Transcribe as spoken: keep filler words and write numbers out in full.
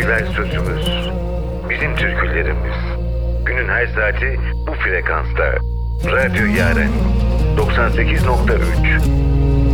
İstiklal sözümüz. Bizim türkülerimiz. Günün her saati bu frekansta. Radyo Yaren doksan sekiz nokta üç.